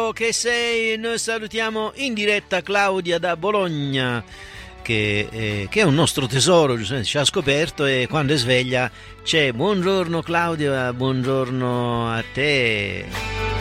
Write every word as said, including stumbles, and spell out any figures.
bello che sei. Noi salutiamo in diretta Claudia da Bologna, che, eh, che è un nostro tesoro, giustamente ci ha scoperto, e quando è sveglia c'è. Buongiorno Claudia, buongiorno a te.